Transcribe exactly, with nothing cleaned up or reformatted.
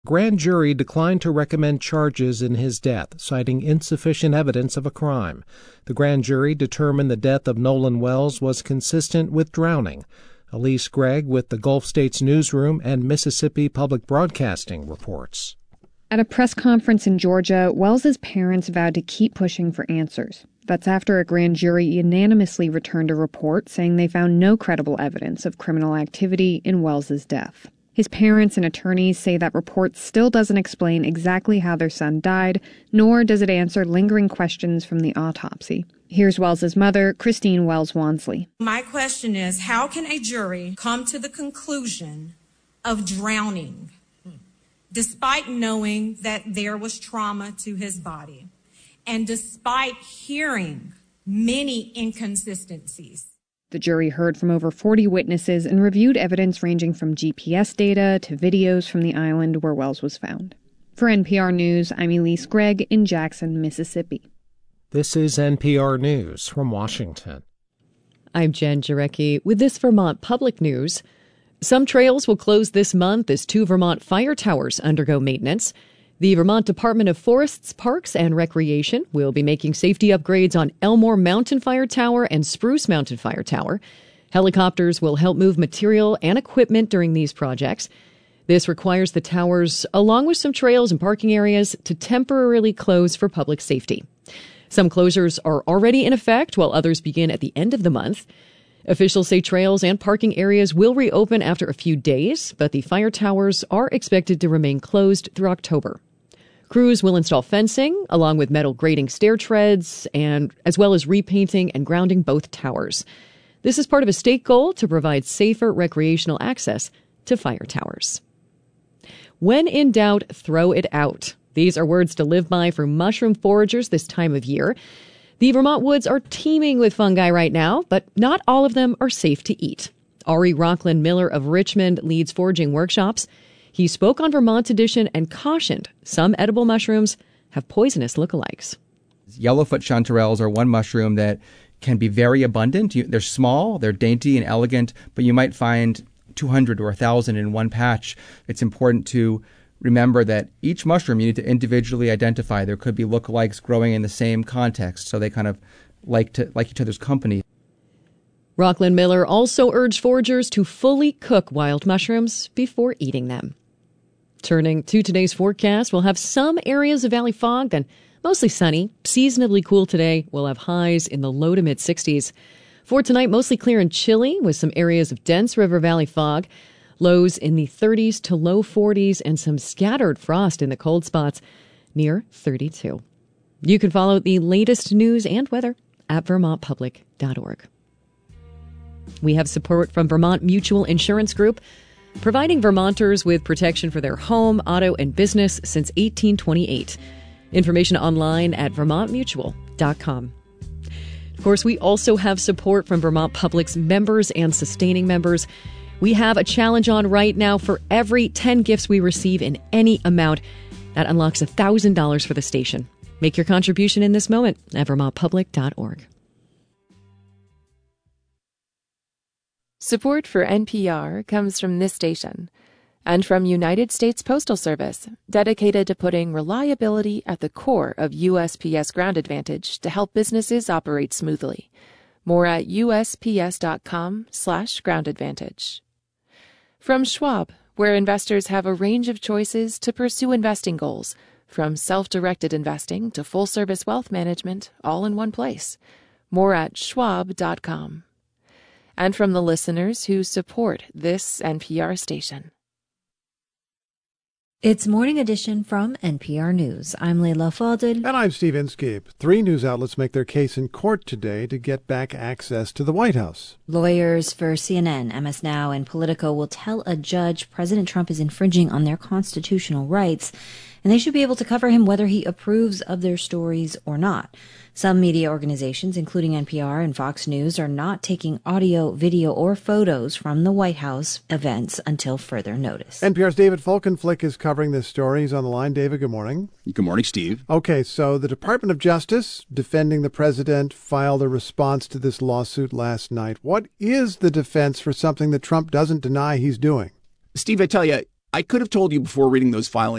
Grand jury declined to recommend charges in his death, citing insufficient evidence of a crime. The grand jury determined the death of Nolan Wells was consistent with drowning. Elise Gregg with the Gulf States Newsroom and Mississippi Public Broadcasting reports. At a press conference in Georgia, Wells's parents vowed to keep pushing for answers. That's after a grand jury unanimously returned a report saying they found no credible evidence of criminal activity in Wells's death. His parents and attorneys say that report still doesn't explain exactly how their son died, nor does it answer lingering questions from the autopsy. Here's Wells's mother, Christine Wells Wansley. My question is, how can a jury come to the conclusion of drowning, despite knowing that there was trauma to his body, and despite hearing many inconsistencies? The jury heard from over forty witnesses and reviewed evidence ranging from G P S data to videos from the island where Wells was found. For N P R News, I'm Elise Gregg in Jackson, Mississippi. This is N P R News from Washington. I'm Jen Jarecki with this Vermont Public News. Some trails will close this month as two Vermont fire towers undergo maintenance. The Vermont Department of Forests, Parks, and Recreation will be making safety upgrades on Elmore Mountain Fire Tower and Spruce Mountain Fire Tower. Helicopters will help move material and equipment during these projects. This requires the towers, along with some trails and parking areas, to temporarily close for public safety. Some closures are already in effect, while others begin at the end of the month. Officials say trails and parking areas will reopen after a few days, but the fire towers are expected to remain closed through October. Crews will install fencing, along with metal grating stair treads, and as well as repainting and grounding both towers. This is part of a state goal to provide safer recreational access to fire towers. When in doubt, throw it out. These are words to live by for mushroom foragers this time of year. The Vermont woods are teeming with fungi right now, but not all of them are safe to eat. Ari Rockland Miller of Richmond leads foraging workshops. He spoke on Vermont Edition and cautioned some edible mushrooms have poisonous lookalikes. Yellowfoot chanterelles are one mushroom that can be very abundant. You, they're small, they're dainty and elegant, but you might find two hundred or one thousand in one patch. It's important to remember that each mushroom you need to individually identify. There could be lookalikes growing in the same context, so they kind of like to like each other's company. Rockland Miller also urged foragers to fully cook wild mushrooms before eating them. Turning to today's forecast, we'll have some areas of valley fog, then mostly sunny. Seasonably cool today. We'll have highs in the low to mid sixties. For tonight, mostly clear and chilly with some areas of dense river valley fog. Lows in the thirties to low forties and some scattered frost in the cold spots near thirty-two. You can follow the latest news and weather at vermont public dot org. We have support from Vermont Mutual Insurance Group, providing Vermonters with protection for their home, auto, and business since eighteen twenty-eight. Information online at vermont mutual dot com. Of course, we also have support from Vermont Public's members and sustaining members. We have a challenge on right now. For every ten gifts we receive in any amount, that unlocks one thousand dollars for the station. Make your contribution in this moment at vermont public dot org. Support for N P R comes from this station and from United States Postal Service, dedicated to putting reliability at the core of U S P S Ground Advantage to help businesses operate smoothly. More at U S P S dot com slash ground advantage. From Schwab, where investors have a range of choices to pursue investing goals, from self-directed investing to full-service wealth management, all in one place. More at schwab dot com. And from the listeners who support this N P R station. It's Morning Edition from N P R News. I'm Leila Fadel. And I'm Steve Inskeep. Three news outlets make their case in court today to get back access to the White House. Lawyers for C N N, M S Now, and Politico will tell a judge President Trump is infringing on their constitutional rights, and they should be able to cover him whether he approves of their stories or not. Some media organizations, including N P R and Fox News, are not taking audio, video, or photos from the White House events until further notice. N P R's David Folkenflik is covering this story. He's on the line. David, good morning. Good morning, Steve. Okay, so the Department of Justice, defending the president, filed a response to this lawsuit last night. What is the defense for something that Trump doesn't deny he's doing? Steve, I tell you, I could have told you before reading those filings